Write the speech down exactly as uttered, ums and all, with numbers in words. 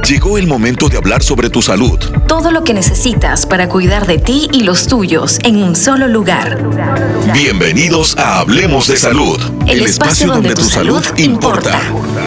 Llegó el momento de hablar sobre tu salud. Todo lo que necesitas para cuidar de ti y los tuyos en un solo lugar. Bienvenidos a Hablemos de Salud, el, el espacio, espacio donde, donde tu salud importa. importa.